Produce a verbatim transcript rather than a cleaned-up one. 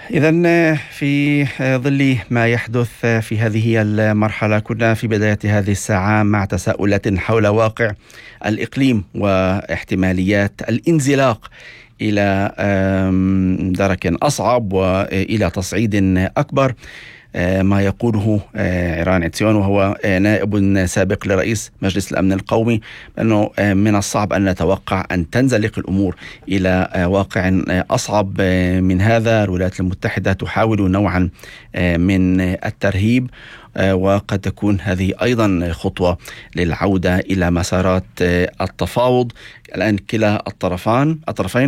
إذن في ظل ما يحدث في هذه المرحلة، كنا في بداية هذه الساعة مع تساؤلات حول واقع الإقليم واحتماليات الانزلاق إلى درك أصعب وإلى تصعيد أكبر، ما يقوله عيران عتسيون وهو نائب سابق لرئيس مجلس الأمن القومي، أنه من الصعب أن نتوقع أن تنزلق الأمور إلى واقع أصعب من هذا. الولايات المتحدة تحاول نوعا من الترهيب، وقد تكون هذه أيضا خطوة للعودة إلى مسارات التفاوض. الآن كلا الطرفان الطرفين